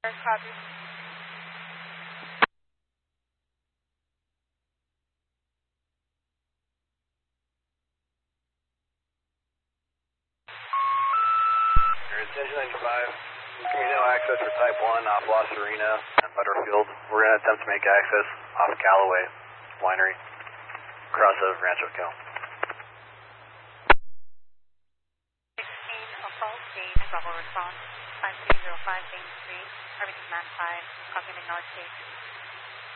Copy. Here's Engine 95. Give me no access for Type 1 off Los Serena and Butterfield. We're going to attempt to make access off Callaway Winery, across of Rancho Cal. 16, assault gauge, Bravo response, 5305 Main Street, everything man 5, copy the north gate.